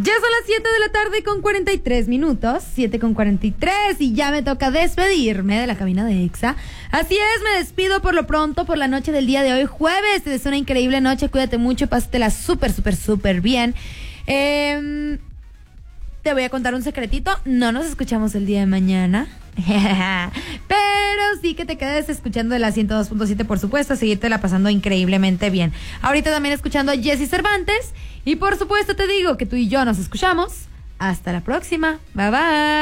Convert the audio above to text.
Ya son las 7 de la tarde con 43 minutos, 7 con 43, y ya me toca despedirme de la cabina de EXA. Así es, me despido por lo pronto por la noche del día de hoy, jueves. Te deseo una increíble noche, cuídate mucho, pásatela súper bien. Te voy a contar un secretito, no nos escuchamos el día de mañana. Pero sí que te quedes escuchando de la 102.7, por supuesto, seguirte la pasando increíblemente bien. Ahorita también escuchando a Jessy Cervantes. Y por supuesto te digo que tú y yo nos escuchamos. Hasta la próxima. Bye bye.